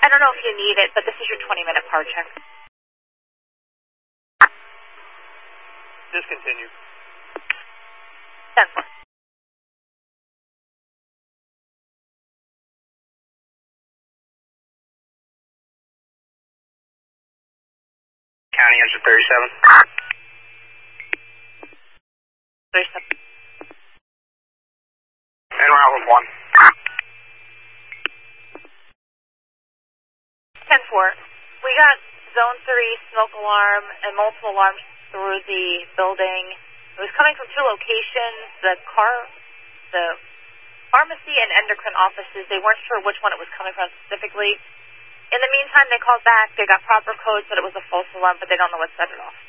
I don't know if you need it, but this is your 20-minute par check. Discontinue. 10-4. County engine 37. 37. En route with 1. 10-4. We got zone 3 smoke alarm and multiple alarms through the building. It was coming from two locations, the pharmacy and endocrine offices. They weren't sure which one it was coming from specifically. In the meantime, they called back. They got proper codes, but it was a false alarm, but they don't know what set it off.